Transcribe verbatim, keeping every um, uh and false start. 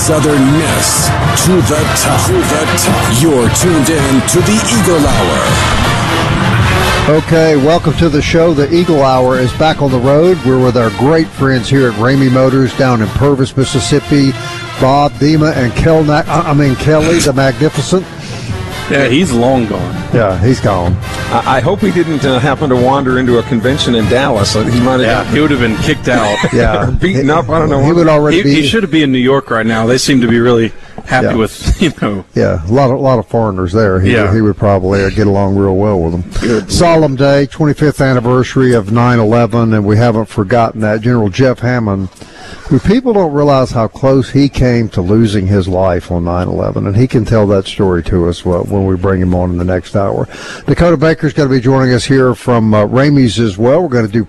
Southern Miss to the top. To the top. You're tuned in to the Eagle Hour. Okay, welcome to the show. The Eagle Hour is back on the road. We're with our great friends here at Ramey Motors down in Purvis, Mississippi. Bob, Dima, and Kelna- I mean Kelly, the Magnificent. Yeah, he's long gone. Yeah, he's gone. I, I hope he didn't uh, happen to wander into a convention in Dallas. So he might have Yeah, he would have been kicked out. Yeah, or beaten he, up. I don't know. He what. would already He, be. he should be in New York right now. They seem to be really happy Yeah. with, you know. Yeah, a lot of a lot of foreigners there. He, Yeah. he would probably uh, get along real well with them. Good Solemn day, twenty-fifth anniversary of nine eleven, and we haven't forgotten that. General Jeff Hammond, who people don't realize how close he came to losing his life on nine eleven, and he can tell that story to us well, when we bring him on in the next hour. Dakota Baker's going to be joining us here from uh, Ramey's as well. We're going to do